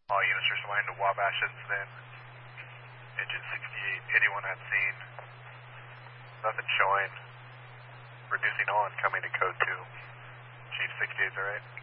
All units responding to Wabash incident. Engine 6881 at scene. Nothing showing. Reducing all and coming to code 2. Chief 68's alright.